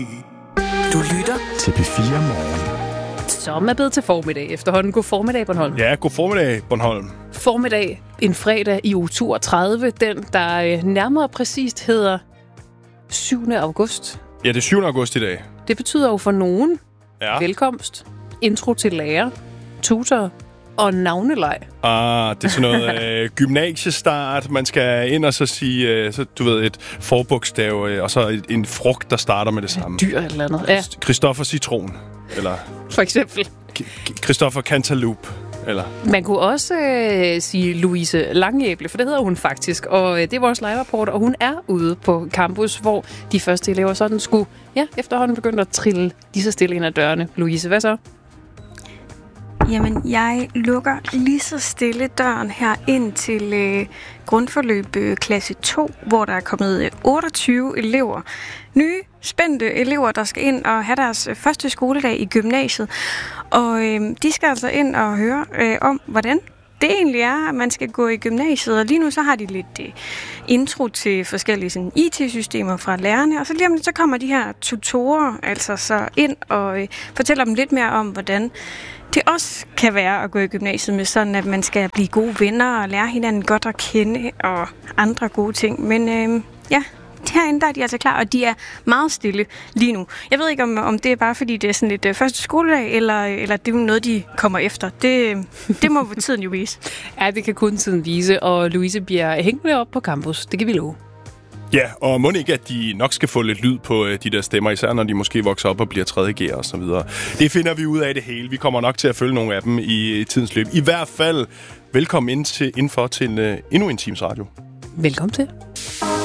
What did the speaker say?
Du lytter til P4 Morgen. Som er blevet til formiddag efterhånden. God formiddag, Bornholm. Ja, god formiddag, Bornholm. Formiddag en fredag i uge 32. Den, der nærmere præcist hedder 7. august. Ja, det er 7. august i dag. Det betyder jo for nogen velkomst, intro til lærer, tutor og navneleg. Det er sådan noget gymnasiestart. Man skal ind og så sige, et forbogstav, og så en frugt, der starter med det samme. Dyr eller andet. Ja. Christoffer Citron, eller for eksempel. Christoffer Cantaloupe, eller... Man kunne også sige Louise Langæble, for det hedder hun faktisk. Og det er vores live-reporter, og hun er ude på campus, hvor de første elever sådan skulle efterhånden begynde at trille lige så stille ind ad dørene. Louise, hvad så? Jamen, jeg lukker lige så stille døren her ind til grundforløb klasse 2, hvor der er kommet 28 elever. Nye, spændte elever, der skal ind og have deres første skoledag i gymnasiet. Og de skal altså ind og høre om, hvordan det egentlig er, at man skal gå i gymnasiet. Og lige nu så har de lidt intro til forskellige sådan, IT-systemer fra lærerne. Og så lige om lidt, så kommer de her tutorer altså så ind og fortæller dem lidt mere om, hvordan det også kan være at gå i gymnasiet med sådan, at man skal blive gode venner og lære hinanden godt at kende og andre gode ting. Men herinde der er de altså klar, og de er meget stille lige nu. Jeg ved ikke, om det er bare fordi, det er sådan lidt første skoledag, eller det er noget, de kommer efter. Det må tiden jo vise. Ja, det kan kun tiden vise, og Louise bliver hængende op på campus. Det kan vi love. Ja, og må ikke, at de nok skal få lidt lyd på de der stemmer, især når de måske vokser op og bliver 3.G'er og så videre. Det finder vi ud af det hele. Vi kommer nok til at følge nogle af dem i tidens løb. I hvert fald velkommen indenfor til endnu en Teams Radio. Velkommen til.